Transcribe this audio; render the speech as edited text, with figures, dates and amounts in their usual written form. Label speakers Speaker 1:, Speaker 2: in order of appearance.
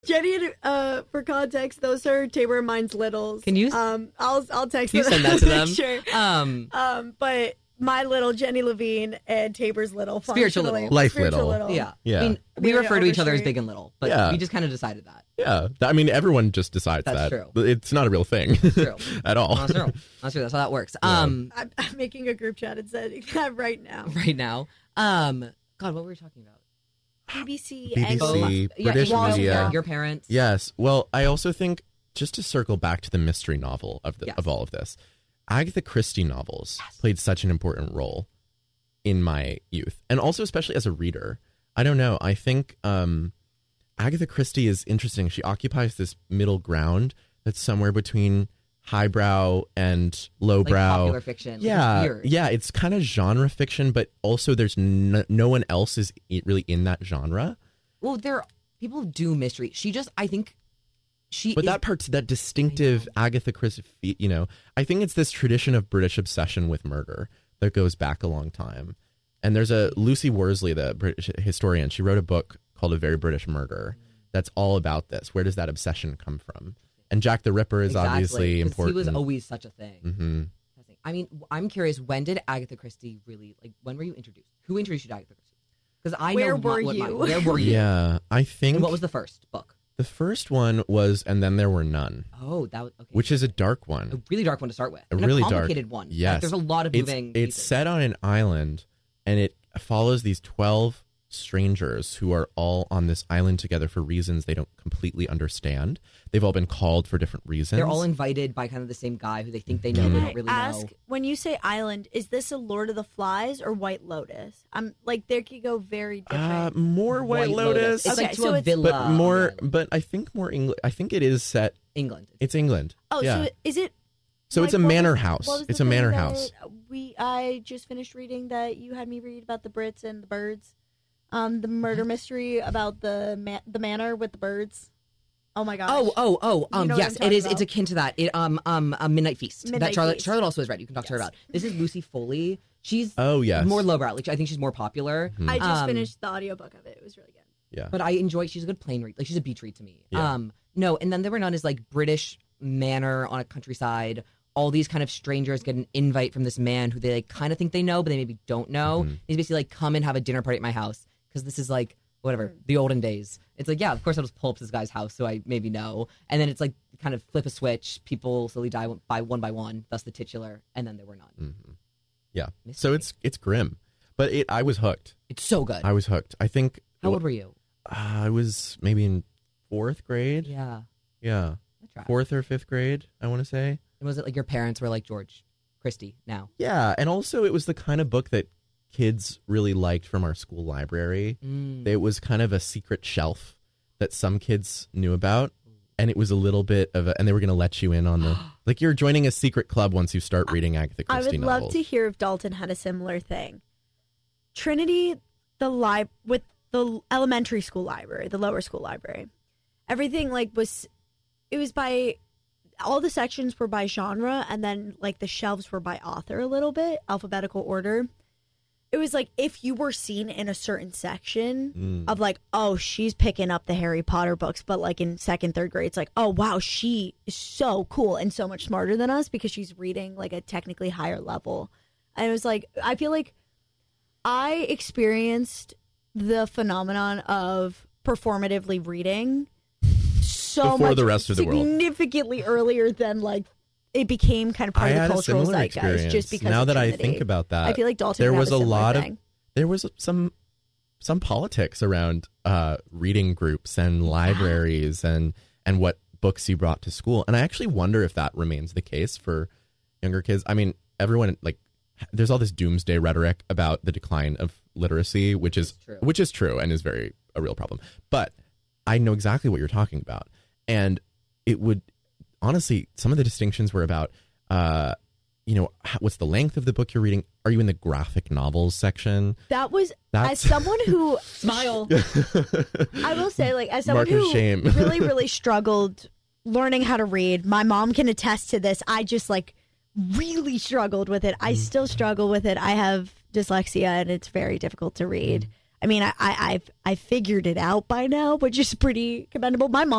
Speaker 1: Jenny, for context, those are Tabor and mine's littles.
Speaker 2: Can you?
Speaker 1: I'll text
Speaker 2: you
Speaker 1: them.
Speaker 2: send that to them?
Speaker 1: Sure. But my little Jenny Levine and Tabor's little
Speaker 2: spiritual little,
Speaker 3: life little.
Speaker 2: Yeah.
Speaker 3: Yeah.
Speaker 2: I mean, we refer to each other as big and little, but we just kind of decided that.
Speaker 3: Yeah. I mean, everyone just decides
Speaker 2: That's
Speaker 3: that.
Speaker 2: True.
Speaker 3: It's not a real thing.
Speaker 2: That's true.
Speaker 3: At all.
Speaker 2: That's true. That's true. That's how that works.
Speaker 3: Yeah.
Speaker 1: I'm making a group chat and sending that right now.
Speaker 2: Right now. God, what were we talking about?
Speaker 1: BBC
Speaker 3: British media.
Speaker 2: Your parents.
Speaker 3: Yes. Well, I also think, just to circle back to the mystery novel of all of this, Agatha Christie novels played such an important role in my youth, and also especially as a reader. I don't know. I think Agatha Christie is interesting. She occupies this middle ground that's somewhere between highbrow and lowbrow.
Speaker 2: Like popular fiction.
Speaker 3: Yeah,
Speaker 2: weird.
Speaker 3: yeah. It's kind of genre fiction, but also there's no one else is really in that genre.
Speaker 2: Well, people do mystery. I think she.
Speaker 3: But that distinctive Agatha Christie. I think it's this tradition of British obsession with murder that goes back a long time. And there's a Lucy Worsley, the British historian. She wrote a book called A Very British Murder that's all about this. Where does that obsession come from? And Jack the Ripper is obviously important.
Speaker 2: He was always such a thing.
Speaker 3: Mm-hmm.
Speaker 2: I mean, I'm curious, when did Agatha Christie really, when were you introduced? Who introduced you to Agatha Christie? Because
Speaker 1: where were you?
Speaker 3: Yeah, I think.
Speaker 2: And what was the first book?
Speaker 3: The first one was And Then There Were None.
Speaker 2: Oh, that was okay.
Speaker 3: Which is a dark one.
Speaker 2: A really dark one to start with.
Speaker 3: A really
Speaker 2: complicated one.
Speaker 3: Yes.
Speaker 2: There's a lot of moving
Speaker 3: It's set on an island, and it follows these 12 strangers who are all on this island together for reasons they don't completely understand. They've all been called for different reasons.
Speaker 2: They're all invited by kind of the same guy who they think they know, they don't really know.
Speaker 1: When you say island, is this a Lord of the Flies or White Lotus? I'm like, they could go very different.
Speaker 3: More White Lotus.
Speaker 2: It's
Speaker 1: okay,
Speaker 2: like to a villa.
Speaker 3: But I think more England. I think it is set
Speaker 2: England.
Speaker 3: It's England.
Speaker 1: Oh,
Speaker 3: yeah.
Speaker 1: so is it?
Speaker 3: So it's a manor house. It's a manor house.
Speaker 1: I just finished reading that you had me read about the Brits and the birds. The murder mystery about the manor with the birds. Oh my gosh.
Speaker 2: Yes, it is. About? It's akin to that. Midnight Feast.
Speaker 1: Midnight
Speaker 2: Feast. Charlotte also has read. You can talk to her about. This is Lucy Foley. She's more lowbrow. Like, I think she's more popular.
Speaker 3: Mm-hmm.
Speaker 1: I just finished the audiobook of it. It was really good.
Speaker 3: Yeah.
Speaker 2: But I enjoy. She's a good plain read. Like, she's a beach read to me.
Speaker 3: Yeah.
Speaker 2: No, And Then There Were None is like British manor on a countryside. All these kind of strangers get an invite from this man who they like kind of think they know, but they maybe don't know.
Speaker 3: Mm-hmm.
Speaker 2: He's basically like, come and have a dinner party at my house. Because this is like, whatever, the olden days. It's like, yeah, of course I'll just pull up to this guy's house so I maybe know. And then it's like, kind of flip a switch. People slowly die by one, thus the titular, and then there were none.
Speaker 3: Mm-hmm. Yeah. So it's grim. But I was hooked.
Speaker 2: It's so good.
Speaker 3: I was hooked. I think...
Speaker 2: How old were you?
Speaker 3: I was maybe in 4th grade.
Speaker 2: Yeah.
Speaker 3: Yeah. 4th or 5th grade, I want to say.
Speaker 2: And was it like your parents were like George Christie now?
Speaker 3: Yeah. And also it was the kind of book that kids really liked from our school library. It was kind of a secret shelf that some kids knew about, and it was a little bit of and they were going to let you in on the like you're joining a secret club once you start reading Agatha Christie novels.
Speaker 1: I would love to hear if Dalton had a similar thing. Trinity, with the elementary school library, the lower school library, everything it was by all the sections were by genre, and then like the shelves were by author a little bit, alphabetical order. It was like if you were seen in a certain section of like, oh, she's picking up the Harry Potter books, but like in 2nd, 3rd grade, it's like, oh, wow, she is so cool and so much smarter than us because she's reading like a technically higher level. And it was like, I feel like I experienced the phenomenon of performatively reading so
Speaker 3: before
Speaker 1: much
Speaker 3: the rest of the world,
Speaker 1: significantly earlier than like it became kind of part of the cultural zeitgeist just because
Speaker 3: now
Speaker 1: of
Speaker 3: that
Speaker 1: Trinity.
Speaker 3: I think about that,
Speaker 1: I feel like Dalton
Speaker 3: there
Speaker 1: would
Speaker 3: was
Speaker 1: have
Speaker 3: a lot
Speaker 1: thing.
Speaker 3: of there was some politics around reading groups and libraries and what books you brought to school, and I actually wonder if that remains the case for younger kids. I mean, everyone there's all this doomsday rhetoric about the decline of literacy, which is true and is a real problem. But I know exactly what you're talking about, and it would. Honestly, some of the distinctions were about, what's the length of the book you're reading? Are you in the graphic novels section? As someone who
Speaker 2: smile,
Speaker 1: I will say, like, as someone who really, really struggled learning how to read. My mom can attest to this. I just really struggled with it. I still struggle with it. I have dyslexia, and it's very difficult to read. I mean, I figured it out by now, which is pretty commendable. My mom